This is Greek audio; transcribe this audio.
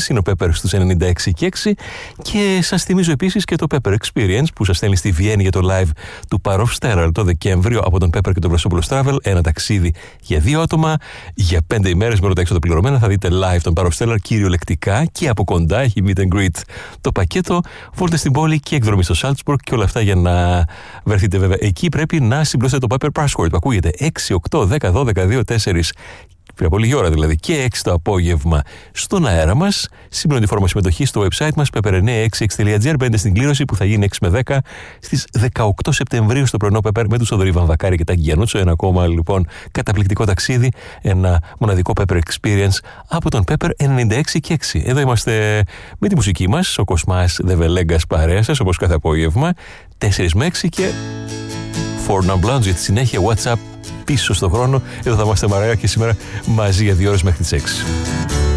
είναι ο Pepper στους 96 και 6 και σας θυμίζω επίσης και το Pepper Experience που σας στέλνει στη Βιέννη για το live του Parov το Δεκέμβριο από τον Pepper και τον Βρασόπουλος Travel, ένα ταξίδι για 2 άτομα για 5 ημέρες με όλα τα έξοδα πληρωμένα. Θα δείτε live τον Parov κυριολεκτικά και από κοντά, έχει meet and greet το πακέτο, βόλτες στην πόλη και εκδρομή στο Salzburg και όλα αυτά. Για να βρεθείτε βέβαια εκεί πρέπει να συμπληρώσετε το Pepper Password που ακούγεται 6, 8, 10, 12, 2, 4 πριν από λίγη ώρα δηλαδή και 6 το απόγευμα στον αέρα μας. Συμπληρώνει τη φόρμα συμμετοχή στο website μας pepper966.gr. Μπαίνετε στην κλήρωση που θα γίνει 6 με 10 στις 18 Σεπτεμβρίου στο πρωινό Pepper με τους Θοδωρή Βαμβακάρη και Τάκη Γιαννούτσο. Ένα ακόμα λοιπόν καταπληκτικό ταξίδι, ένα μοναδικό Pepper Experience από τον Pepper 96 και 6. Εδώ είμαστε με τη μουσική μας, ο Κοσμάς Δεβελέγκας παρέα σας όπως κάθε απόγευμα 4 με 6 και For Non Blondes για τη συνέχεια WhatsApp πίσω στον χρόνο. Εδώ θα είμαστε Μαρέα και σήμερα μαζί για 2 ώρες μέχρι τις 6.